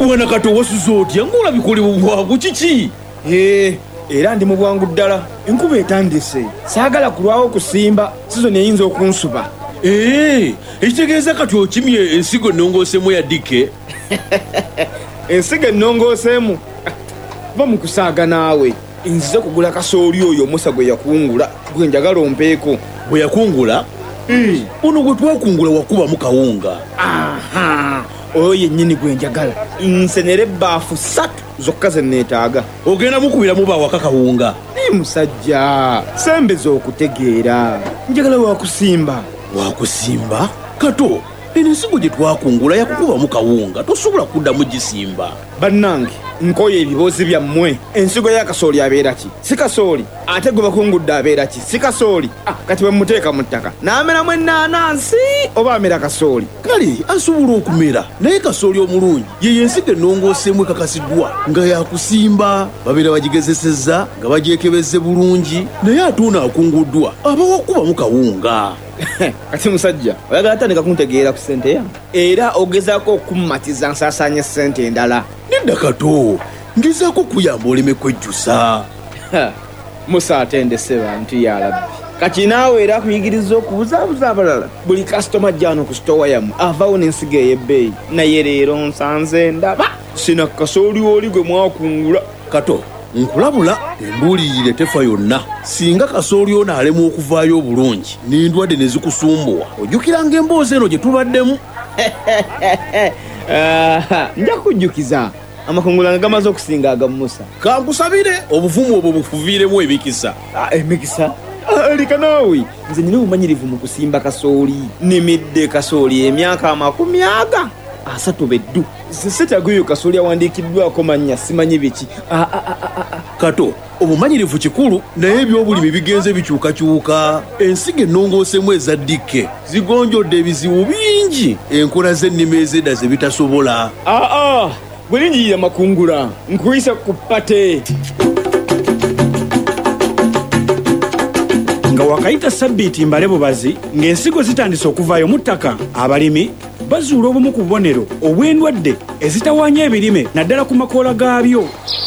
Bwana Kato wasuza otya ng'ola bikolebwa bwangu kiki? Era ndi mu bwangu ddala. Enkuba etandise. Saagala kulwawo kusimba, sizoni eyinza okunsuba. Ekitegeeza kati okimye ensigo ennongooseemu ya Dike? Ensigo ennongooseemu? Va mu kusaaga naawe. Nzize kugula kasooli oyo Musa gwe yakungula, gwe njagala ompeeko. Bwe yakungula? Ono gwe twakungula wakubamu kawunga. Oyo yennyini gwe njagala. Nsenera ebbaafu 3 zokka ze neetaaga. Ogenda mukubiramu bawaka kawunga? Musajja, sembeza okutegeera. Njagala wakusimba. Wakusimba? Kato, eno ensigo gye twakungula yakukubamu kawunga, tosobola kuddamu gisimba. Bannange, nkoye ebiboozi byammwe. Ensigo ya kasooli abeera ki? Si kasooli. Ate gwe bakungudde abeera ki? Si kasooli. Kati bwe muteeka mu ttaka n'ameramu ennaanansi oba amera kasooli? Kale asobola okumera, naye kasooli omulungi ye ensigo ennongooseemu ekakasiddwa nga yakusimba. Babeera bagigezesezza nga bagyekebezze bulungi, naye ate ono akunguddwa aba wakubamu kawunga. Kati musajja, oyagala tandika kuntegeera ku ssente yange? Era ogezaako okummatiza nsaasaanya ssente endala? Nedda Kato, ngezaako kuyamba oleme kwejjusa. Musa atendese bantu ya Rabbi. Kati naawe era akuyigiriza okubuzaabuza abalala. Buli kasitoma ajjano ku sitowa yammwe avaawo n'ensigo ey'ebbeeyi. Naye leero nsanze ndaba sina kasooli oli gwe mwakungula. Kato, nkulabula embuulirire tefa yonna. Singa kasooli ono alema okuvaayo obulungi n'endwadde ne zikusumbuwa, ojjukiranga emboozi eno gye tubaddemu. Nja kujjukiza amakungula nga gamaze okusinga aga Musa. Kankusabire obuvumu obwo bufuviiremu ebikisa. Emikisa? Lika naawe, nze nina obumanyirivu mu kusimba kasooli. Nimidde kasooli emyaka 30 beddu. Sitaguyo kasooli awandiikiddwako mannya simanyi biki. Kato, obumanyirivu kikulu, naye ebyobulimi bigenze bikyukakyuka. Ensigo ennongooseemu eza Dike zigonjodde ebizibu bingi, enkola z'ennima ez'edda ze bitasobola. Bwe linjirira makungula nkuyisa ku ppate. Nga wakayita sabbiiti mbale bubazi ng'ensigo zitandise okuvaayo mu ttaka, abalimi bazuula obumu ku bubonero obw'endwadde ezitawaanya ebirime naddala ku makoola gaabyo.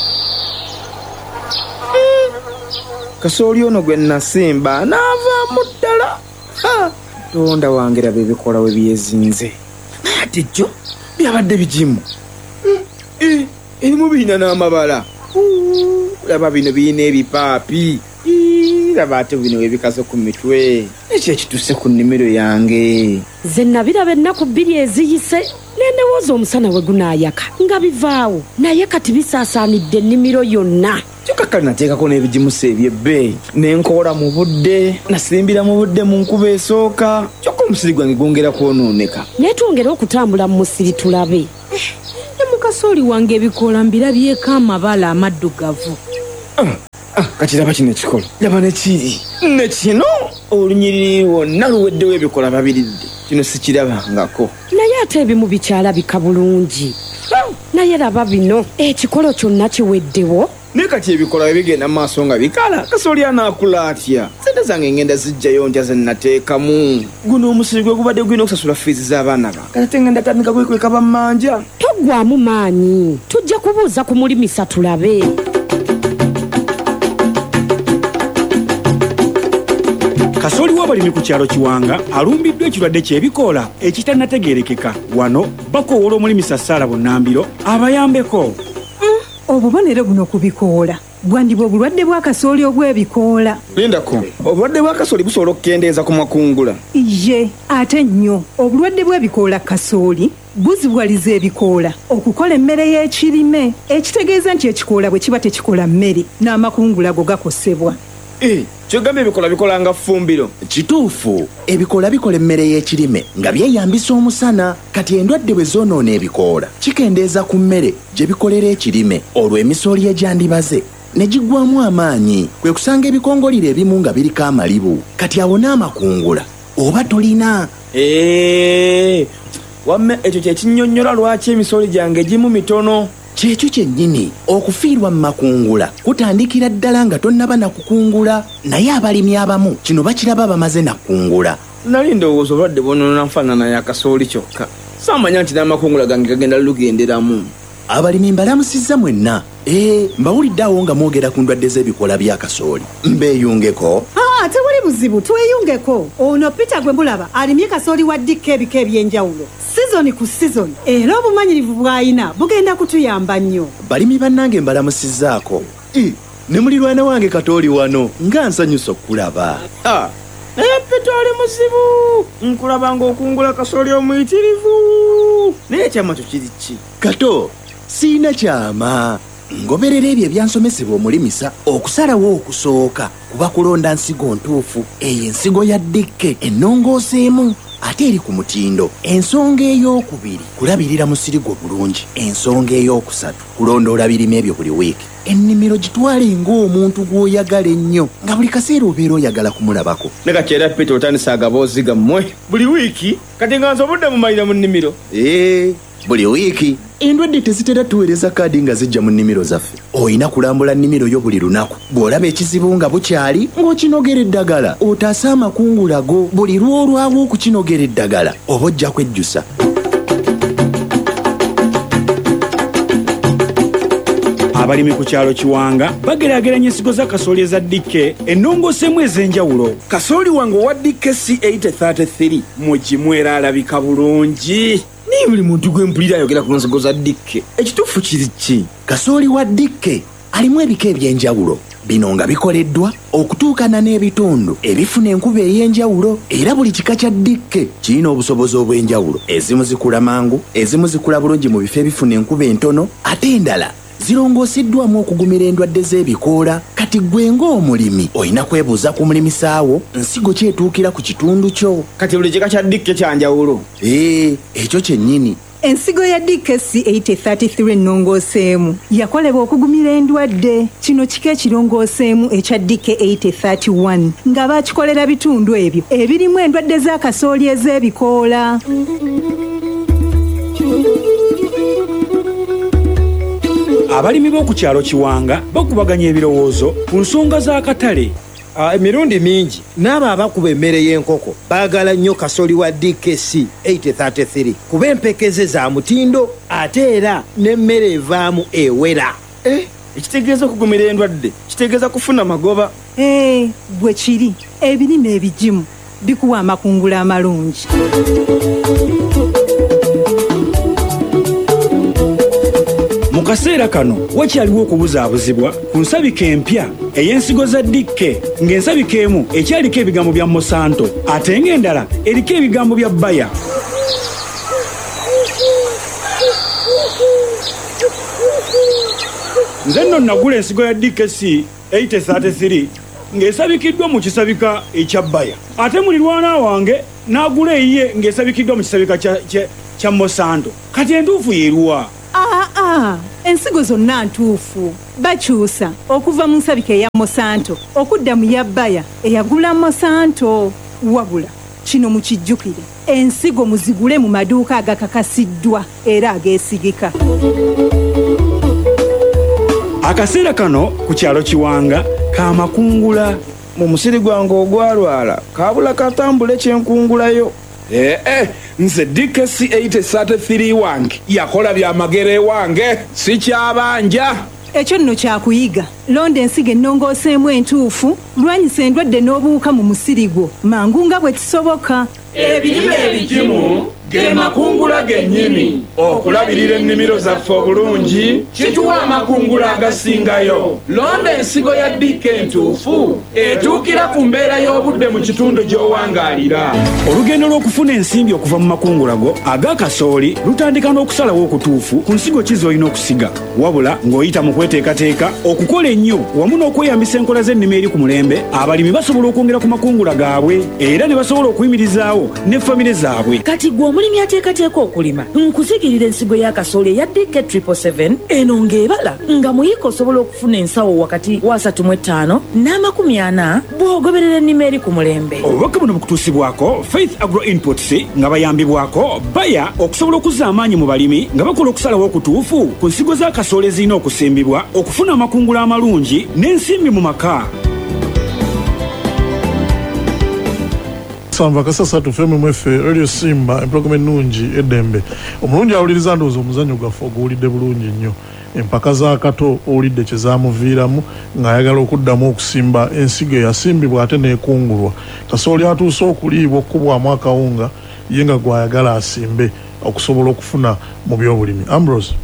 Kasooli ono gwe nasimba n'avaamu ddala. Tonda wange raba ebikola we byezinze. Naye ate jjo byabadde bigimu. Erimu birina n'amabala. Laba bino birina ebipaapi. Laba ate bino webikaze ku mitwe. Ekyo ekituuse ku nnimiro yange. Ze nabiraba ennaku 2 eziyise n'endowooza omusana we gunaayaka nga bivaawo, naye kati bisaasaanidde ennimiro yonna. Kyokka kale nateekako n'ebigimusa eby'ebbeeyi n'enkoola mu budde, nasimbira mu budde mu nkuba esooka. Kyokka omusiri gwange gwongera kwonooneka. Naye twongere okutambula mu musiri tulabe. Ne mu kasooli wange ebikoola mbirabyeko amabala amaddugavu. Kati laba kino ekikola. Laba ne kiri. Ne kino olunyiriri wonna luweddewo ebikola babiridde. Kino sikirabangako. Naye ate ebimu bikyalabika bulungi. Naye laba bino ekikolo kyonna kiweddewo. Naye kati ebikola bwe bigenda mu maaso nga bikala, kasooli anaakula atya? Sente zange ngenda zijjayo ntya ze nnateekamu. Guno omusiri gwe gubadde gulina okusasula fiizi z'abaana ba. Kati ate ngenda tandika kwekweka bammanja. Toggwamu maanyi. Tujja kubuuza ku mulimisa tulabe. Kasooli w'abalimi ku kyalo Kiwanga alumbiddwa ekirwadde ky'ebikoola ekitannategeerekeka. Wano bakoowola omulimisa Sarah Bunnambiro abayambeko. Obubonero buno ku bikoola bwandibwa obulwadde bwa kasooli obw'ebikoola. Lindako, obulwadde bwa kasooli busobola okukendeeza ku makungula? Ye, ate nnyo obulwadde bw'ebikoola kasooli buzibwaliza ebikoola okukola emmere y'ekirime, ekitegeeza nti ekikoola bwe kiba tekikola mmere n'amakungula go gakosebwa. Kyogambye ebikola bikola nga ffumbiro. Kituufu, ebikola bikola emmere y'ekirime nga byeyambisa omusana. Kati endwadde bwe zoonoona ebikoola kikendeeza ku mmere gye bikolera ekirime, olwo emisooli egyandibaze ne giggwamu amaanyi, kwe kusanga ebikongoliro ebimu nga biriko amalibu. Kati awo n'amakungula oba tolina. Wamme ekyo kye kinnyonnyola lwaki emisooli gyange egimu mitono. Kyekyo kyennyini okufiirwa mu makungula kutandikira ddala nga tonnaba nakukungula, naye abalimi abamu kino bakiraba bamaze nakungula. Nali ndowooza obulwadde bwonoona nfaanana ya kasooli kyokka. Saamanya nti n'amakungula gange gagenda lugenderamu. abalimi mbalamusizza mwenna. Mbawuliddeawo nga mwogera ku ndwadde z'ebikoola bya kasooli. Mbeeyungeko. Tewali buzibu, tweyungeko. Ono Peter gwe mulaba alimye kasooli wa dikka ebika eby'enjawulo. Sizoni ku sizoni. Era obumanyirivu bw'ayina bugenda kutuyamba nnyo. Balimi bannange mbalamusizzaako. Ne mulirwana wange Katooli wano nga nsanyusa okulaba. Naye Peter oli muzibu. Nkulaba ng'okungula kasooli omuyitirivu. Naye ekyama kyo kiri ki? Kato, siina kyama. Ngoberera ebyo ebyansomesebwa omulimisa okusalawo okusooka kuba kulonda nsigo ntuufu. Eyo ensigo ya dikke ennongooseemu ate eri ku mutindo. Ensonga ey'okubiri kulabirira musirigo bulungi. Ensonga ey'okusatu kulondoola birime ebyo buli wiiki. Ennimiro gitwale ng'omuntu gw'oyagala ennyo nga buli kaseera obeera oyagala kumulabako. Ne kakyera Peter otandisa agaboozi gammwe buli wiiki kati nga nze obudde mumalira mu nnimiro. Buli wiiki endwadde tezitera tuweereza kaadi nga zijja mu nnimiro zaffe. Oyina kulambula nnimiro yo buli lunaku. Bw'olaba ekizibu nga bukyali ng'okinogera eddagala otaase amakungulago. Buli lw'olwawo okukinogera eddagala oba ojja kwejjusa. Abalimi ku kyalo Kiwanga bageraageranya ensigo za kasooli eza dikke ennongooseemu ez'enjawulo. Kasooli wange owa dikke C833 mugimu era alabika bulungi. Naye buli muntu gwe mpulira ayogera ku nsigo za dikke ekituufu kiri ki? Kasooli wa dikke alimu ebika eby'enjawulo. Bino nga bikoleddwa okutuukana n'ebitundu ebifuna enkuba ey'enjawulo. Era buli kika kya dikke kirina obusobozi obw'enjawulo. Ezimu zikula mangu, ezimu zikula bulungi mu bifo ebifuna enkuba entono, ate endala zirongoosiddwamu okugumira endwadde z'ebikoola. Kati gwe ng'omulimi olina kwebuuza ku mulimisaawo nsigo kyetuukira ku kitundu kyo. Kati buli kika kya dikke kyanjawulo. Ekyo kyennyini. Ensigo ya dikke C833 ennongooseemu yakolebwa okugumira endwadde. Kino kika ekirongooseemu ekya dikke 831 nga baakikolera bitundu ebyo ebirimu endwadde za kasooli ez'ebikoola. Abalimi b'oku kyalo Kiwanga bakubaganya ebirowoozo ku nsonga z'akatale. Emirundi mingi n'abo abakuba emmere y'enkoko baagala nnyo kasooli wa DKC 833 kuba empekeze za mutindo ate era n'emmere evaamu ewera. Ekitegeeza okugumira endwadde kitegeeza kufuna magoba. Bwe kiri ebirime ebigimu bikuwa amakungula amalungi. Mu kaseera kano wakyaliwo okubuzaabuzibwa ku nsabika empya ey'ensigo za dikke ng'ensabika emu ekyaliko ebigambo bya Monsanto ate ng'endala eriko ebigambo bya Bayer. Nze nno nagula ensigo ya DKC 833 ng'esabikiddwa mu kisabika ekya Bayer. Ate mulirwana wange n'agula eyiye ng'esabikiddwa mu kisabika kya Monsanto. Kati entuufu yeeruwa? Ensigo zonna ntuufu. Bakyusa okuva mu nsabika eya Monsanto okudda mu ya Bayer eyagula Monsanto. Wabula kino mukijjukire, ensigo muzigule mu maduuka agakakasiddwa era ageesigika. Akaseera kano ku kyalo Kiwanga ka makungula. Mu musiri gwange ogwalwala kaabula katambule kyenkungulayo. Nze DKC 833 wange yakola byamagere wange sikyabanja. Ekyo nno kyakuyiga. Londa ensigo ennongooseemu entuufu, lwanyisa endwadde n'obuwuka mu musiri gwo mangu nga bwe kisoboka. Ebirime ebigimu ge makungula gennyini. Okulabirira ennimiro zaffe obulungi kituwa amakungula agasingayo. Londa ensigo ya dikke entuufu etuukira ku mbeera y'obudde mu kitundu gy'owangaalira. Olugendo lw'okufuna ensimbi okuva mu makungula go aga kasooli lutandika n'okusalawo okutuufu ku nsigo ki z'olina okusiga, wabula ng'oyita mu kweteekateeka okukola ennyo wamu n'okweyambisa enkola z'ennima eri ku mulembe. Abalimi basobola okwongera ku makungula gaabwe era ne basobola okuyimirizaawo ne famire zaabwe. Kati gwe omulimi ateekateeka okulima nkuzigirira ensigo ya kasooli eya dikke 777 eno ng'ebala nga muyika osobola okufuna ensawo wakati wa 35 n'40 bw'ogoberera ennima eri ku mulembe. Obubaka buno bukutuusibwako Faith Agro Inputs nga bayambibwako Bayer okusobola okuzza amaanyi mu balimi nga bakola okusalawo okutuufu ku nsigo za kasooli ezirina okusimbibwa okufuna amakungula amalungi n'ensimbi mu maka. Sanva kasasa tufeme mwefe Radio Simba emplokume nungi edembe omulungi awuliriza ndowooza omuzannyo gwaffe oguwulidde bulungi nnyo empaka za kato owulidde kye zaamuviiramu ng'ayagala okuddamu okusimba ensigo eyasimbibwa ate n'ekungulwa kasooli atuuse okuliibwa okukubwamu akawunga ye nga gw'ayagala asimbe okusobola okufuna mu byobulimi. Ambrose,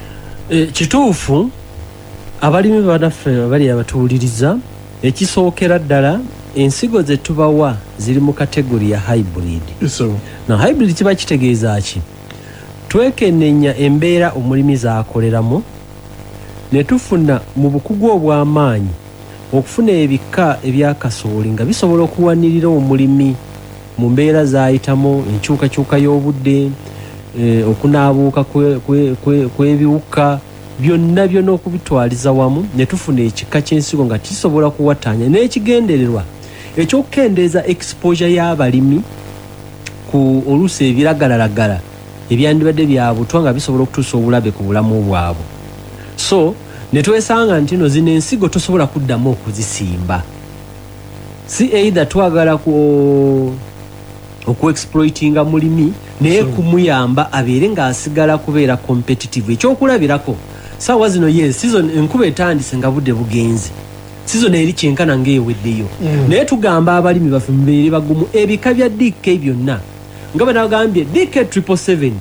kituufu abalimi banaffe bali abatuwuliriza ekisookera ddala ensigo ze tubawa ziri mu kategori ya hybrid. Na hybrid kiba kitegeeza ki? Twekenneenya embeera omulimi z'akoleramu ne tufuna mu bukugu obw'amaanyi okufuna ebika ebya kasooli nga bisobola okuwanirira omulimi mu mbeera z'ayitamu, enkyukakyuka y'obudde, okunaabuuka kw'ebiwuka, byonna byonna okubitwaliza wamu ne tufuna ekika ky'ensigo nga kisobola kuwatanya n'ekigendererwa ekyokukendeeza exposure y'abalimi ku oluusi ebiragalalagala ebyandibadde bya butwa nga bisobola okutuusa obulabe ku bulamu bwabwe. So ne twesanga nti no zino ensigo tosobola kuddamu okuzisimba, si either twagala okuexploitinga mulimi naye kumuyamba abeere ng'asigala kubeera competitive. Ekyokulabirako saawa zino season enkuba etandise nga budde bugenze, season eri kyenkana ng'eweddeyo, naye tugamba abalimi baffe mubeere bagumu. Ebika bya DK byonna nga bwe nagambye DK 777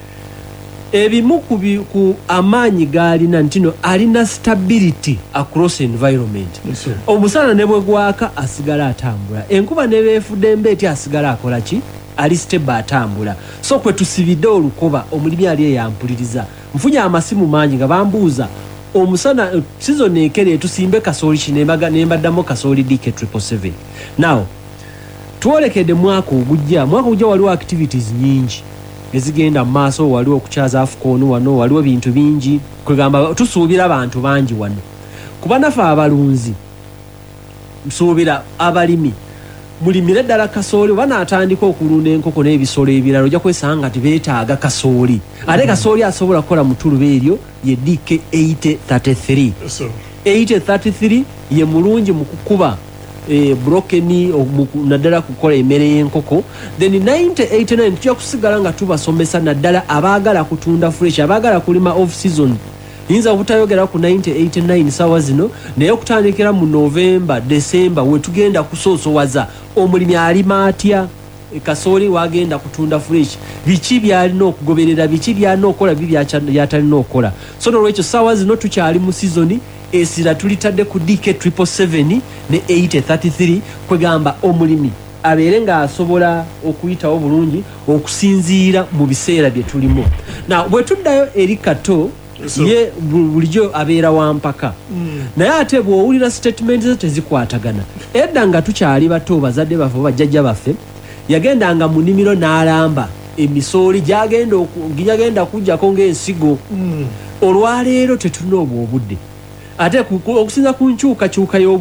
ebimu ku amaanyi g'alina ntino alina stability across environment. Omusana ne bwe gwaka asigala atambula, enkuba ne beefudde mbeeti asigala akola ki? Ali stable atambula. So kwe tusibidde olukoba omulimi ali eyampuliriza nfunye amasimu mangi nga bambuuza omusana season ekere tusimbe kasooli kinembaga nembaddamu kasooli DK 777. Now tuolekedde mwaka ogujja waliwo activities nyingi ezigenda mu maaso, waliwo okukyaza AFCON wano, waliwo bintu bingi kwegamba tusuubira abantu bangi wano kuba nafe abalunzi nsuubira abalimi mulimire ddala kasooli banaatandika okulunda enkoko n'ebisolo ebirala ojja kwesanga tibeetaaga kasooli ate kasooli asobola kukola mu tuluba eryo ye DK 833. 833 ye mulungi mu kukuba brokeni naddala kukola emmere y'enkoko. Then 9089 tujja kusigala nga tubasomesa naddala abaagala kutunda fresh, abaagala kulima off season. Yinza obutayogera ku 9089 sawa zino naye okutandikira mu November, December we tugenda kusoosowaza omulimi alima atya kasooli wagenda kutunda fresh, biki byalina okugoberera, biki byalina okukola, byatalina okukola. So nolwekyo sawa zino tukyali mu season esira tulitadde ku DK 777 ne 833 kwegamba omulimi abeere ng'asobola okuyitawo bulungi okusinziira mu biseera bye tulimu. Na bwe tuddayo eri kato ye bulijjo abeera wampaka naye ate bw'owulira statement ze tezikwatagana. Edda nga tukyali bato bazadde baffe bajjajja baffe yagendanga mu nnimiro n'alamba emisooli gyagenda kujjako ng'ensigo. Olwaleero tetulina obwo obudde ate okusinza ku nkyukakyuka